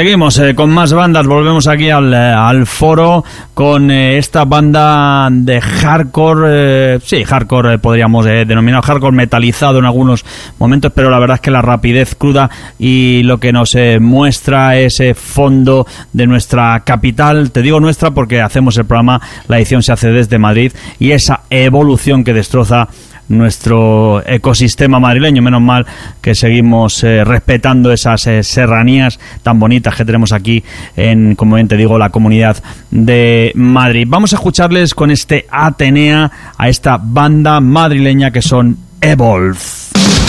seguimos con más bandas. Volvemos aquí al foro con esta banda de hardcore, hardcore podríamos denominar, hardcore metalizado en algunos momentos, pero la verdad es que la rapidez cruda y lo que nos muestra ese fondo de nuestra capital, te digo nuestra porque hacemos el programa, la edición se hace desde Madrid, y esa evolución que destroza nuestro ecosistema madrileño. Menos mal que seguimos respetando esas serranías tan bonitas que tenemos aquí en, como bien te digo, la Comunidad de Madrid. Vamos a escucharles con este Atenea a esta banda madrileña que son Evolve.